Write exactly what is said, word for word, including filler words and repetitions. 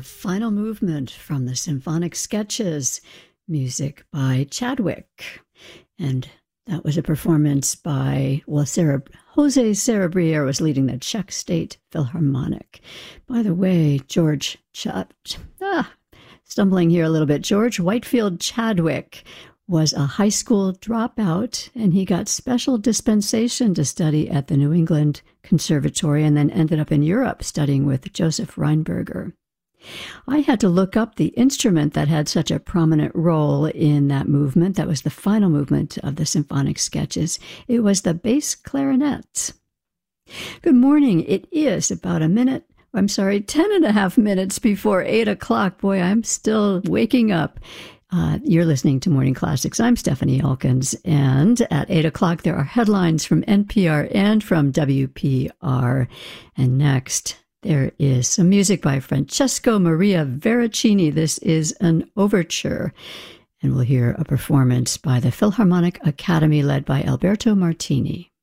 final movement from the Symphonic Sketches, music by Chadwick. And that was a performance by, well, Sarah, Jose Serebrier was leading the Czech State Philharmonic. By the way, George, Ch- ah, stumbling here a little bit, George Whitefield Chadwick was a high school dropout, and he got special dispensation to study at the New England Conservatory and then ended up in Europe studying with Joseph Reinberger. I had to look up the instrument that had such a prominent role in that movement. That was the final movement of the Symphonic Sketches. It was the bass clarinet. Good morning. It is about a minute, I'm sorry, ten and a half minutes before eight o'clock. Boy, I'm still waking up. Uh, you're listening to Morning Classics. I'm Stephanie Elkins, and at eight o'clock there are headlines from N P R and from W P R. And next, there is some music by Francesco Maria Veracini. This is an overture, and we'll hear a performance by the Philharmonic Academy led by Alberto Martini.